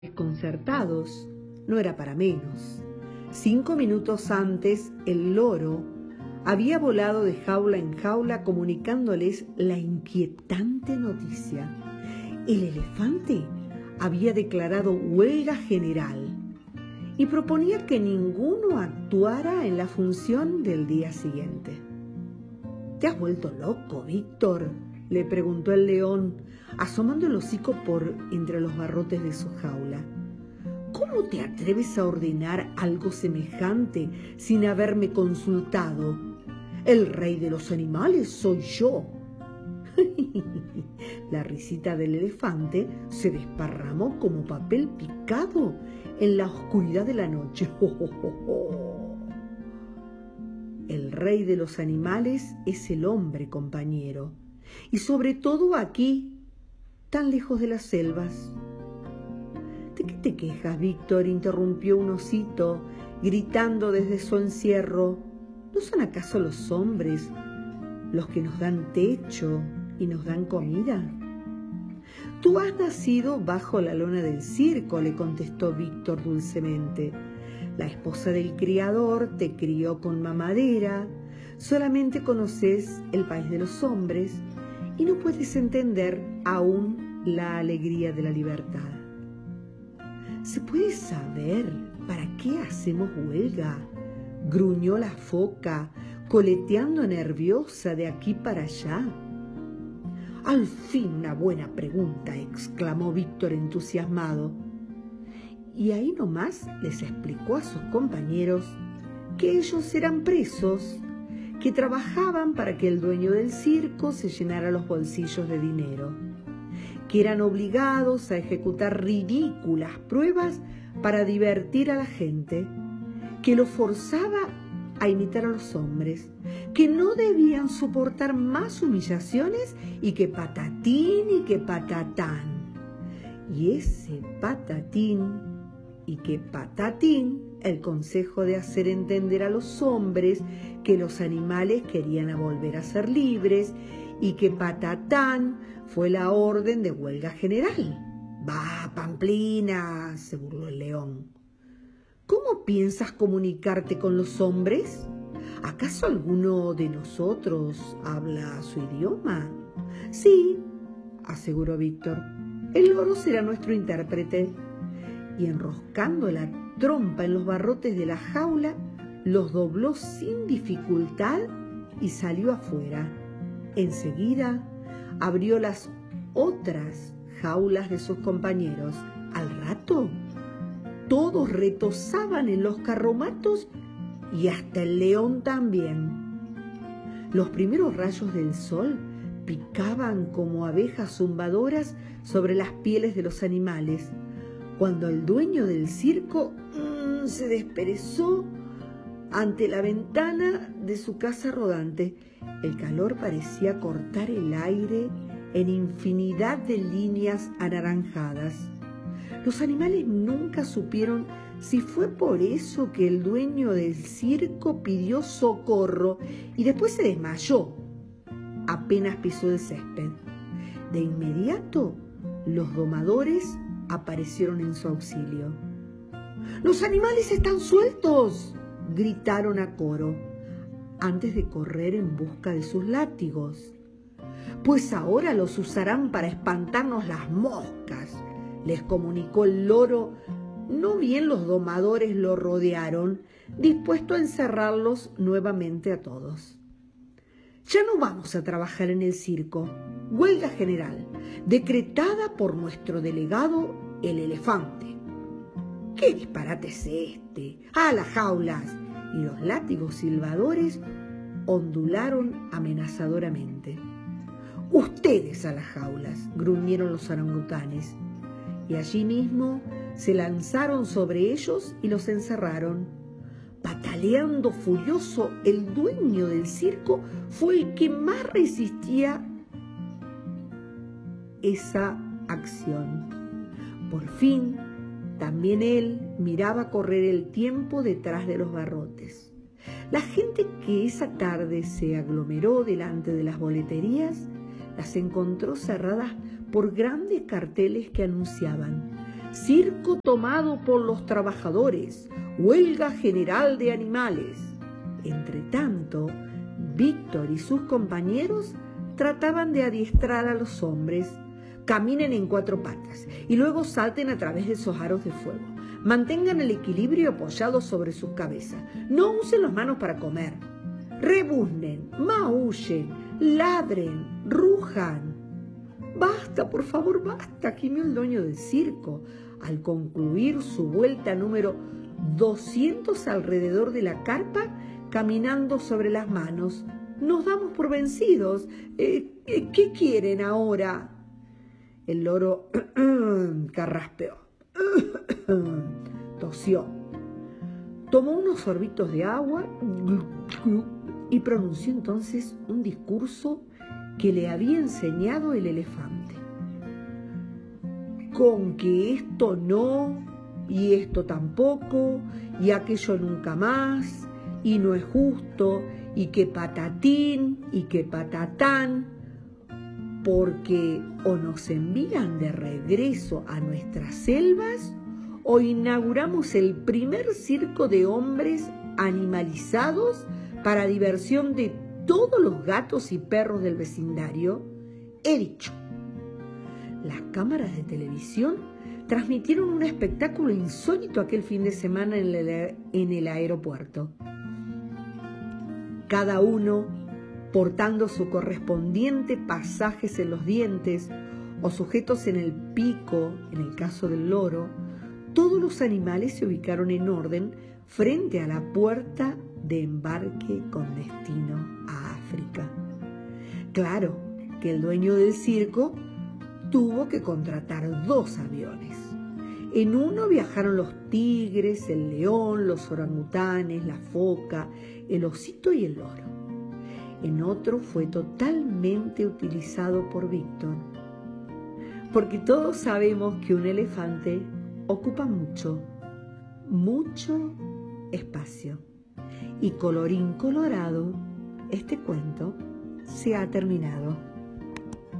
Desconcertados, no era para menos. 5 minutos antes, el loro había volado de jaula en jaula comunicándoles la inquietante noticia. El elefante había declarado huelga general y proponía que ninguno actuara en la función del día siguiente. ¿Te has vuelto loco, Víctor?, le preguntó el león, asomando el hocico por entre los barrotes de su jaula. ¿Cómo te atreves a ordenar algo semejante sin haberme consultado? El rey de los animales soy yo. La risita del elefante se desparramó como papel picado en la oscuridad de la noche. El rey de los animales es el hombre, compañero, y sobre todo aquí, tan lejos de las selvas. ¿De qué te quejas, Víctor?, interrumpió un osito, gritando desde su encierro. ¿No son acaso los hombres los que nos dan techo y nos dan comida? Tú has nacido bajo la lona del circo, le contestó Víctor dulcemente. La esposa del criador te crió con mamadera, solamente conoces el país de los hombres y no puedes entender aún la alegría de la libertad. ¿Se puede saber para qué hacemos huelga?, gruñó la foca, coleteando nerviosa de aquí para allá. Al fin una buena pregunta, exclamó Víctor entusiasmado. Y ahí nomás les explicó a sus compañeros que ellos eran presos, que trabajaban para que el dueño del circo se llenara los bolsillos de dinero, que eran obligados a ejecutar ridículas pruebas para divertir a la gente, que los forzaba a imitar a los hombres, que no debían soportar más humillaciones y que patatín y que patatán. Y ese patatín y que patatín, el consejo de hacer entender a los hombres que los animales querían volver a ser libres, y que patatán fue la orden de huelga general. «Va, Pamplina», se burló el león. «¿Cómo piensas comunicarte con los hombres? ¿Acaso alguno de nosotros habla su idioma?» «Sí», aseguró Víctor, «el loro será nuestro intérprete». Y enroscando la trompa en los barrotes de la jaula, los dobló sin dificultad y salió afuera. Enseguida abrió las otras jaulas de sus compañeros. Al rato, todos retozaban en los carromatos y hasta el león también. Los primeros rayos del sol picaban como abejas zumbadoras sobre las pieles de los animales, cuando el dueño del circo se desperezó ante la ventana de su casa rodante. El calor parecía cortar el aire en infinidad de líneas anaranjadas. Los animales nunca supieron si fue por eso que el dueño del circo pidió socorro y después se desmayó apenas pisó el césped. De inmediato, los domadores aparecieron en su auxilio. «¡Los animales están sueltos!», gritaron a coro, antes de correr en busca de sus látigos. «Pues ahora los usarán para espantarnos las moscas», les comunicó el loro. No bien los domadores lo rodearon, dispuesto a encerrarlos nuevamente a todos. «Ya no vamos a trabajar en el circo. Huelga general, decretada por nuestro delegado, el elefante». «¿Qué disparate es este? ¡A las jaulas!». Y los látigos silbadores ondularon amenazadoramente. «Ustedes a las jaulas», gruñeron los orangutanes. Y allí mismo se lanzaron sobre ellos y los encerraron. Pataleando furioso, el dueño del circo fue el que más resistía esa acción. Por fin, también él miraba correr el tiempo detrás de los barrotes. La gente que esa tarde se aglomeró delante de las boleterías las encontró cerradas por grandes carteles que anunciaban: circo tomado por los trabajadores, huelga general de animales. Entretanto, Víctor y sus compañeros trataban de adiestrar a los hombres. Caminen en 4 patas y luego salten a través de esos aros de fuego. Mantengan el equilibrio apoyado sobre sus cabezas. No usen las manos para comer. Rebuznen, maullen, ladren, rujan. Basta, por favor, basta, gimió el dueño del circo al concluir su vuelta número 200 alrededor de la carpa, caminando sobre las manos. Nos damos por vencidos. ¿Qué quieren ahora? El loro carraspeó, tosió, tomó unos sorbitos de agua y pronunció entonces un discurso que le había enseñado el elefante. Con que esto no, y esto tampoco, y aquello nunca más, y no es justo, y que patatín, y que patatán, porque o nos envían de regreso a nuestras selvas o inauguramos el primer circo de hombres animalizados para diversión de todos los gatos y perros del vecindario. He dicho. Las cámaras de televisión transmitieron un espectáculo insólito aquel fin de semana en el aeropuerto. Cada uno portando su correspondiente pasajes en los dientes o sujetos en el pico, en el caso del loro, todos los animales se ubicaron en orden frente a la puerta de embarque con destino a África. Claro que el dueño del circo tuvo que contratar 2 aviones. En uno viajaron los tigres, el león, los orangutanes, la foca, el osito y el loro. En otro fue totalmente utilizado por Víctor, porque todos sabemos que un elefante ocupa mucho espacio. Y colorín colorado, este cuento se ha terminado.